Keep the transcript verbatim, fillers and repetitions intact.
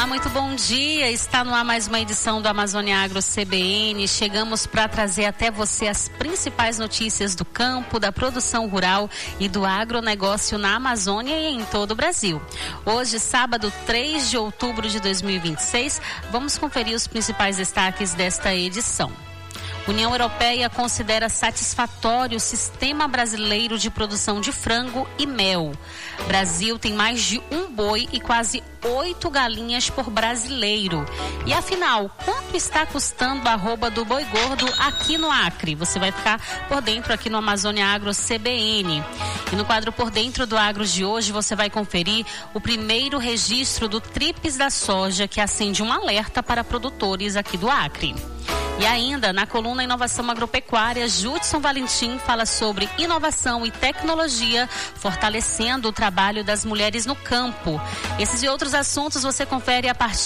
Olá, muito bom dia. Está no ar mais uma edição do Amazônia Agro C B N. Chegamos para trazer até você as principais notícias do campo, da produção rural e do agronegócio na Amazônia e em todo o Brasil. Hoje, sábado, três de outubro de dois mil e vinte e seis, vamos conferir os principais destaques desta edição. União Europeia considera satisfatório o sistema brasileiro de produção de frango e mel. Brasil tem mais de um boi e quase oito galinhas por brasileiro. E afinal, quanto está custando a arroba do boi gordo aqui no Acre? Você vai ficar por dentro aqui no Amazônia Agro C B N. E no quadro Por Dentro do Agro de hoje, você vai conferir o primeiro registro do TRIPS da soja, que acende um alerta para produtores aqui do Acre. E ainda, na coluna Inovação Agropecuária, Judson Valentim fala sobre inovação e tecnologia, fortalecendo o trabalho das mulheres no campo. Esses e outros assuntos você confere a partir